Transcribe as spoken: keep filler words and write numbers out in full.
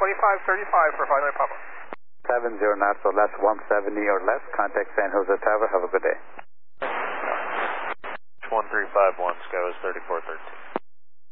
twenty-five thirty-five for five nine Papa. seven zero knots or less, one seventy or less. Contact San Jose Tower. Have a good day. one three five one, Sky was thirty-four thirteen.